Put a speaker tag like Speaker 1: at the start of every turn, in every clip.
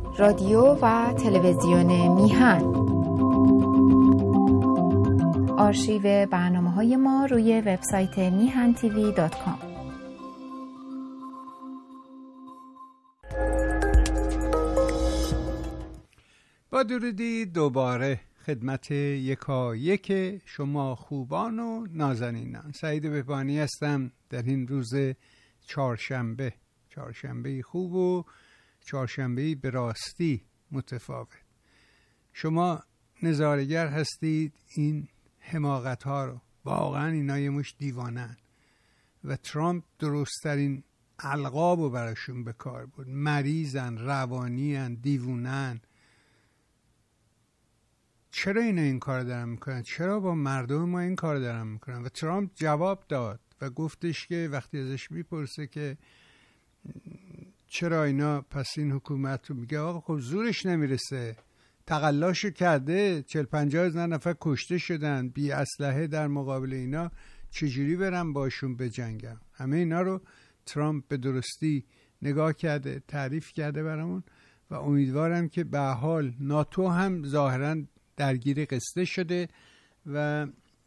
Speaker 1: رادیو و تلویزیون میهن. آرشیو برنامه‌های ما روی وبسایت mihantv.com.
Speaker 2: با درودی دوباره خدمت یکایک شما خوبان و نازنینان. سعید بهبانی هستم در این روز چهارشنبه خوب و چهارشنبه به راستی متفاوت. شما نظارگر هستید این حماقت ها رو، واقعا اینا یه مش دیوانن و ترامپ درستترین القاب رو براشون به کار بود. مریضن، روانی‌ان، دیوونن. چرا اینا این کار دارن میکنن؟ چرا با مردم ما این کار دارن میکنن؟ و ترامپ جواب داد و گفتش که وقتی ازش میپرسه که چرا اینا پس این حکومت رو، میگه آقا خب زورش نمیرسه، تقلاشو کرده، 40-50 نفر کشته شدن بی اسلحه، در مقابل اینا چجوری برم باشون بجنگم؟ همه اینا رو ترامپ به درستی نگاه کرده، تعریف کرده برامون و امیدوارم که به حال ناتو هم ظاهراً درگیر قصه شده و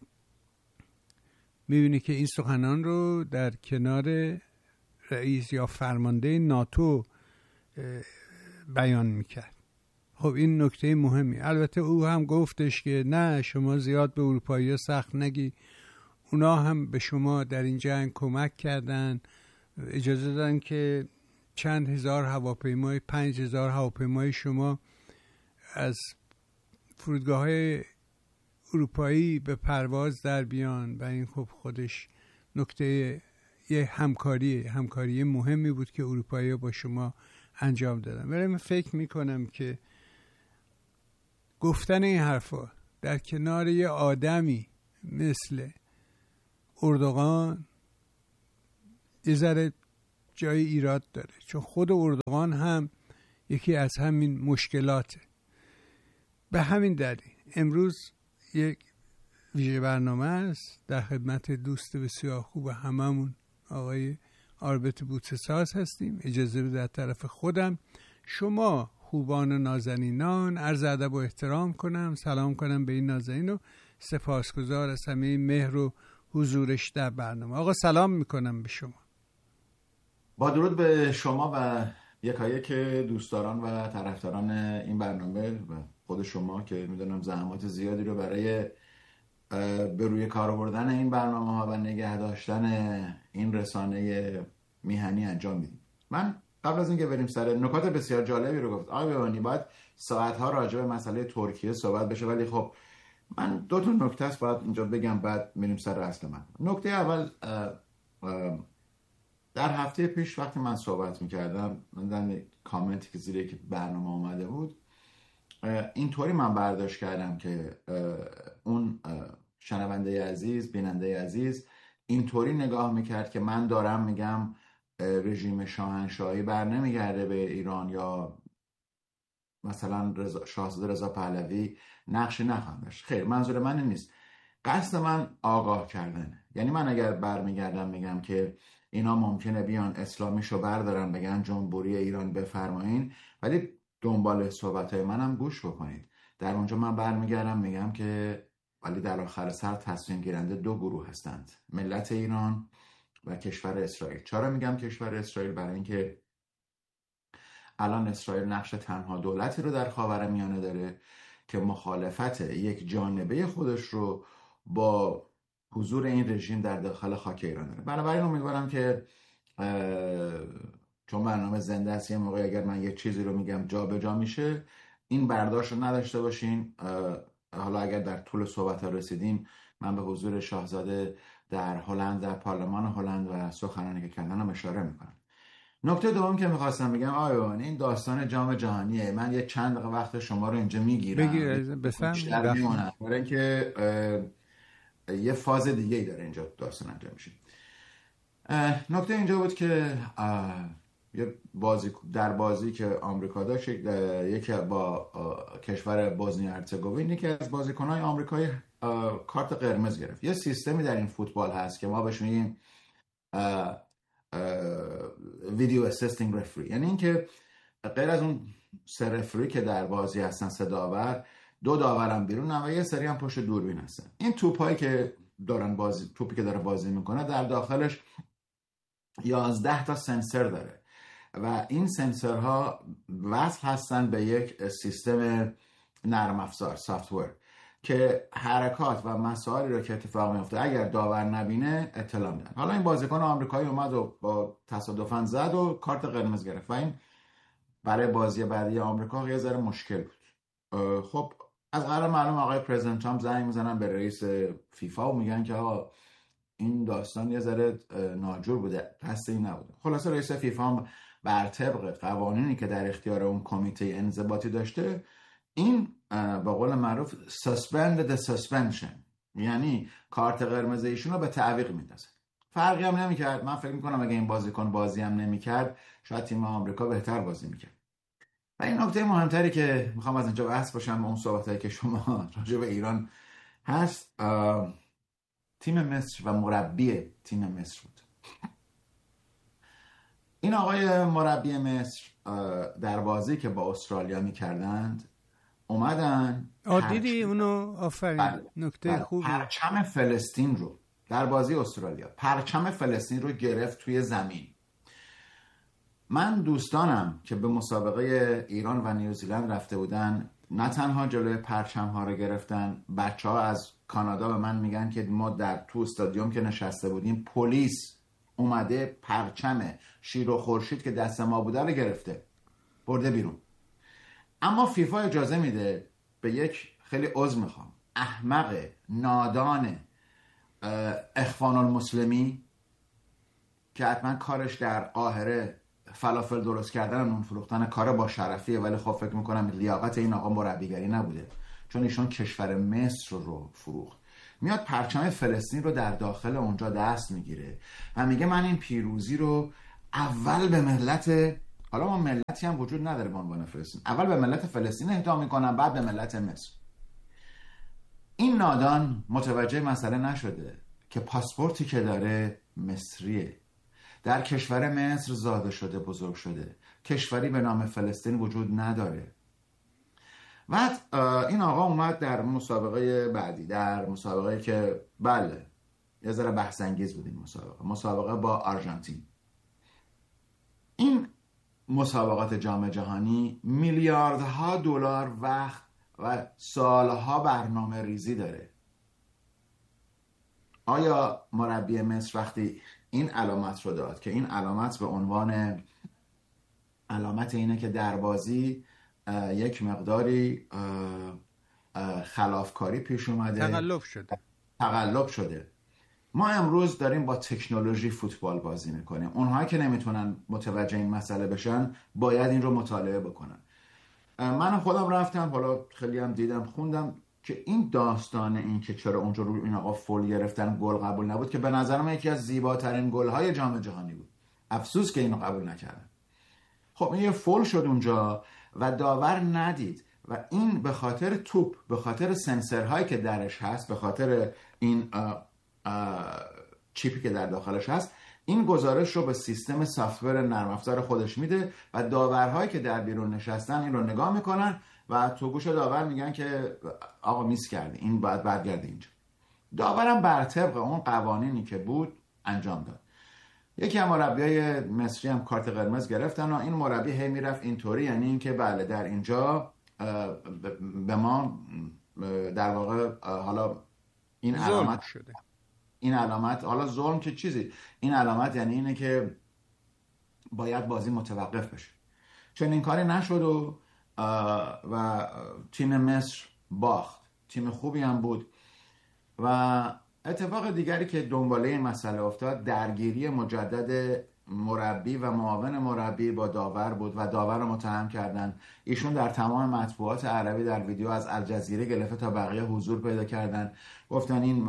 Speaker 2: میبینی که این سخنان رو در کنار رئیس یا فرمانده ناتو بیان میکرد. خب این نکته مهمی. البته او هم گفتش که نه شما زیاد به اروپایی ها سخت نگی، اونا هم به شما در این جنگ کمک کردن، اجازه دادن که چند هزار هواپیمای 5000 هواپیمای شما از فرودگاه‌های اروپایی به پرواز در بیان و این خب خودش نکته یه همکاری مهمی بود که اروپایی‌ها با شما انجام دادن. ولی من فکر میکنم که گفتن این حرفا در کنار یه آدمی مثل اردوغان یه ذره جای ایراد داره، چون خود اردوغان هم یکی از همین مشکلاته. به همین دلیل امروز یک ویژه برنامه است در خدمت دوست بسیار خوب هممون آقای آربت بوتساز هستیم. اجازه بده در طرف خودم شما خوبان و نازنینان عرض ادب و احترام کنم، سلام کنم به این نازنین و سپاسگزار از همه مهر و حضورش در برنامه. آقا سلام میکنم به شما.
Speaker 3: با درود به شما و یکایک دوستداران و طرفداران این برنامه و خود شما که میدونم زحمات زیادی رو برای به روی کار آوردن این برنامه ها و نگه داشتن این رسانه میهنی انجام میدیم. من قبل از اینکه بریم سر نکات بسیار جالبی رو گفت آقای بهبانی، باید ساعتها راجع به مسئله ترکیه صحبت بشه، ولی خب من دو تا نکته است باید اینجا بگم، بعد میریم سر اصل من. نکته اول، در هفته پیش وقتی من صحبت میکردم من کامنتی که زیر که برنامه آمده بود اینطوری من برداشت کردم که اون شنونده عزیز، بیننده عزیز اینطوری نگاه میکرد که من دارم میگم رژیم شاهنشاهی بر نمیگرده به ایران یا مثلا شاهزاده رضا پهلوی نقشی نخواهد داشت. خیر، منظور من این نیست. قصد من آگاه کردنه. یعنی من اگر برمیگردم میگم که اینا ممکنه بیان اسلامیشو بردارن بگن جمهوری ایران بفرمایین، ولی دنبال صحبتهای منم گوش بکنید. در اونجا من برمیگردم میگم که ولی در آخر سر تصمیم گیرنده دو گروه هستند، ملت ایران و کشور اسرائیل. چرا میگم کشور اسرائیل؟ برای اینکه الان اسرائیل نقش تنها دولتی رو در خاورمیانه داره که مخالفت یک جانبه خودش رو با حضور این رژیم در داخل خاک ایران داره. بنابراین امیدوارم که چون برنامه زنده است یه موقع اگر من یک چیزی رو میگم جا به جا میشه، این برداشت رو نداشته باشین. حالا اگر در طول صحبت ها رسیدیم من به حضور شاهزاده در هلند، در پارلمان هلند و سخنانی که کردنم اشاره میکنم. نکته دوم که میخواستم بگم آیوان، این داستان جام جهانیه. من یه چند دقیقه وقت شما رو اینجا میگیرم بیشتر میمونم برای اینکه یه فاز دیگه ای داره اینجا داستان انجام میشه. نکته اینجا بود که یه بازی که آمریکا داشت، یکی با کشور بوسنی هرزگوین، یکی از بازیکن‌های آمریکایی کارت قرمز گرفت. یه سیستمی در این فوتبال هست که ما بهش میگیم ویدیو اسیستینگ رفری، یعنی اینکه غیر از اون 3 رفری که در بازی هستن، 3 داور، 2 داورم بیرونن و یه سری هم پشت دوربین هستن. این توپایی که دارن توپی که داره بازی میکنه در داخلش 11 تا سنسور داره و این سنسورها وصل هستن به یک سیستم نرم افزار، سافت‌ور، که حرکات و مسائلی رو که اتفاق میفته اگر داور نبینه اطلاع میدن. حالا این بازیکن آمریکایی اومد و با تصادفاً زد و کارت قرمز گرفت و این برای بازی بعدی آمریکا یه ذره مشکل بود. خب از قرار معلوم آقای پرزیدنت ترامپ زنگ میزنن به رئیس فیفا و میگن که آقا این داستان یه ذره ناجور بوده، قصد این نبوده. خلاصه رئیس فیفا هم بر طبق قوانینی که در اختیار اون کمیته انضباطی داشته، این به قول معروف suspend the suspension، یعنی کارت قرمز ایشون رو به تعویق میندازه. فرقی هم نمیکرد. من فکر میکنم اگه این بازیکن بازی هم نمیکرد شاید تیم آمریکا بهتر بازی میکرد. و این نکته مهمتری که میخوام از اینجا بحث باشم، اون صحبتایی که شما راجع به ایران هست، تیم مصر و مربی تیم مصر بود. این آقای مربی مصر در بازی که با استرالیا میکردند اومدن
Speaker 2: دیدی اونو؟ آفرین، نکته خوبی.
Speaker 3: پرچم فلسطین رو در بازی استرالیا، پرچم فلسطین رو گرفت توی زمین. من دوستانم که به مسابقه ایران و نیوزیلند رفته بودن نه تنها جلوی پرچم ها رو گرفتن، بچه ها از کانادا به من میگن که ما در تو استادیوم که نشسته بودیم پلیس اومده پرچم شیر و خورشید که دست ما بوده رو گرفته برده بیرون. اما فیفا اجازه میده به یک، خیلی عذر میخوام، احمق نادان اخوان المسلمی که حتما کارش در قاهره فلافل درست کردن، نون فروختن، کار با شرفیه، ولی خب فکر میکنم لیاقت این آقا مربیگری نبوده، چون ایشون کشور مصر رو فروخت. میاد پرچم فلسطین رو در داخل اونجا دست میگیره و میگه من این پیروزی رو اول به ملت، حالا ما ملتی هم وجود نداره به عنوان فلسطین، اول به ملت فلسطین اهدا میکنم بعد به ملت مصر. این نادان متوجه مسئله نشده که پاسپورتی که داره مصریه، در کشور مصر زاده شده، بزرگ شده، کشوری به نام فلسطین وجود نداره. بعد این آقا اومد در مسابقه بعدی، در مسابقه که بله یه ذره بحث انگیز بود، این مسابقه با آرژانتین. این مسابقات جام جهانی میلیاردها دلار وقت و سالها برنامه ریزی داره. آیا مربی مصر وقتی این علامت رو داد که این علامت به تعنوان علامت اینه که در بازی یک مقداری خلافکاری پیش اومده، تقلب شده، ما امروز داریم با تکنولوژی فوتبال بازی میکنیم. اونهایی که نمیتونن متوجه این مسئله بشن باید این رو مطالعه بکنن. من خودم رفتم، حالا خیلی هم دیدم خوندم که این داستان این که چرا اونجا رو این آقا فول گرفتن گل قبول نبود، که به نظر من یکی از زیباترین گل‌های جام جهانی بود. افسوس که اینو قبول نکردن. خب این یه فول شد اونجا و داور ندید و این به خاطر توپ، به خاطر سنسورهایی که درش هست، به خاطر این چیپی که در داخلش هست، این گزارش رو به سیستم سافت‌ور نرم افزار خودش میده و داورهایی که در بیرون نشستن این رو نگاه میکنن و تو گوش داور میگن که آقا میس کردی، این باید برگرده اینجا. داورم بر طبق اون قوانینی که بود انجام داد. یکی از مربیای مصری هم کارت قرمز گرفتن و این مربی هی میرفت اینطوری، یعنی این که بله در اینجا به ما در واقع حالا این علامت شده، این علامت، حالا ظلم که چیزی، این علامت یعنی اینه که باید بازی متوقف بشه. چون این کاری نشد و تیم مصر باخت. تیم خوبی هم بود. و اتفاق دیگری که دنباله این مسئله افتاد، درگیری مجدد مربی و معاون مربی با داور بود و داور رو متهم کردن. ایشون در تمام مطبوعات عربی در ویدیو از الجزیره گرفته تا بقیه حضور پیدا کردن، گفتن این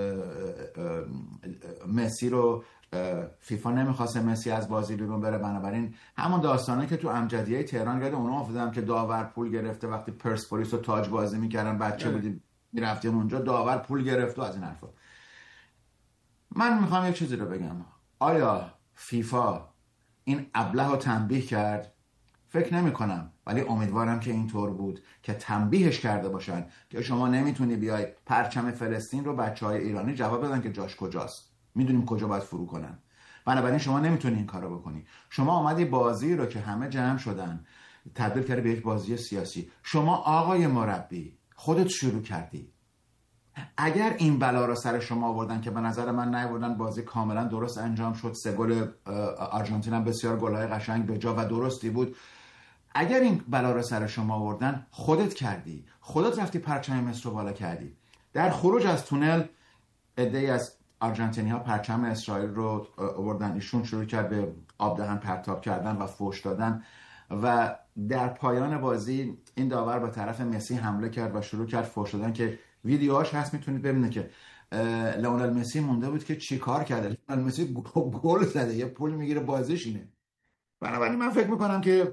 Speaker 3: مسی رو فیفا نمیخواسته مسی از بازی بیرون بره، بنابراین همون داستانه که تو امجدیه تهران یاد اونها افتادم که داور پول گرفته وقتی پرسپولیس و تاج بازی میکردن، بچه بودیم میرفتیم اونجا داور پول گرفت و از این حرفا. من میخوام یک چیزی رو بگم، آیا فیفا این ابله رو تنبیه کرد؟ فکر نمی کنم، ولی امیدوارم که اینطور بود که تنبیهش کرده باشن که شما نمیتونی بیای پرچم فلسطین رو بچهای ایرانی جواب بدن که جاش کجاست، میدونیم کجا باید فرو کنن. بنابراین شما نمیتونی این کارو بکنی. شما اومدی بازی رو که همه جمع شدن تبدیل کردی به یک بازی سیاسی. شما آقای مربی خودت شروع کردی. اگر این بلا رو سر شما آوردن که به نظر من نیاوردن، بازی کاملا درست انجام شد، 3 گل آرژانتین هم بسیار گل‌های قشنگ به جا و درستی بود. اگر این بلا رو سر شما آوردن خودت کردی، خودت رفتی پرچم مصر رو بالا کردی. در خروج از تونل عده‌ای از آرژانتینی‌ها پرچم اسرائیل رو آوردن، ایشون شروع کرد به آب دهن پرتاب کردن و فحش دادن و در پایان بازی این داور به طرف مسی حمله کرد و شروع کرد فحش دادن که ویدیوهاش هست، میتونید ببینید که لئونل مسی مونده بود که چی کار کرده. لئونل مسی گل زده، یه پول میگیره بازیش اینه. بنابراین من فکر میکنم که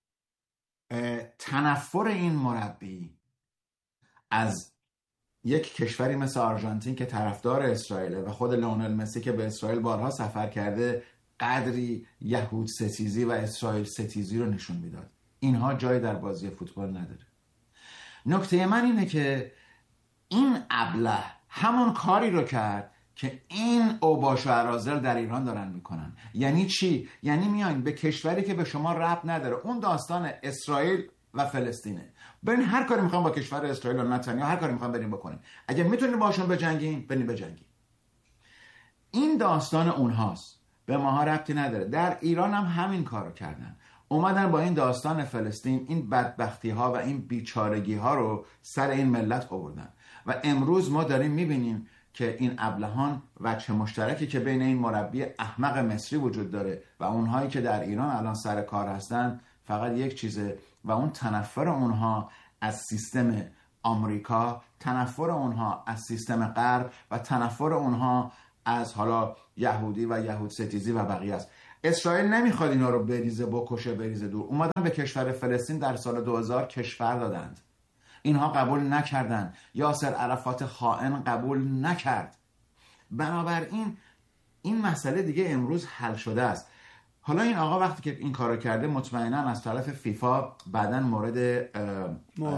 Speaker 3: تنفر این مربی از یک کشوری مثل آرژانتین که طرفدار اسرائیل و خود لئونل مسی که به اسرائیل بارها سفر کرده قدری یهود ستیزی و اسرائیل ستیزی رو نشون میداد. اینها جای در بازی فوتبال نداره. نکته من اینه که این ابله همون کاری رو کرد که این اوباش و اراذل در ایران دارن میکنن. یعنی چی؟ یعنی میاین به کشوری که به شما ربط نداره، اون داستان اسرائیل و فلسطینه، برین هر کاری میخوان با کشور اسرائیل و نتانیاهو هر کاری میخوان برین بکنین. اگه میتونین باشون بجنگین برین بجنگین. این داستان اونهاست، به ماها ربطی نداره. در ایران هم همین کارو کردن، اومدن با این داستان فلسطین این بدبختی ها و این بیچارگی ها رو سر این ملت آوردن و امروز ما داریم میبینیم که این ابلهان وجه مشترکی که بین این مربی احمق مصری وجود داره و اونهایی که در ایران الان سر کار هستن فقط یک چیزه و اون تنفر اونها از سیستم آمریکا، تنفر اونها از سیستم غرب و تنفر اونها از حالا یهودی و یهود ستیزی و بقیه است. اسرائیل نمیخواد اینا رو بریزه بکشه بریزه دور. اومدن به کشور فلسطین در سال 2000 کشور دادند، اینها قبول نکردن. یاسر عرفات خائن قبول نکرد. بنابراین این مسئله دیگه امروز حل شده است. حالا این آقا وقتی که این کارو کرده مطمئنا از طرف فیفا بعداً مورد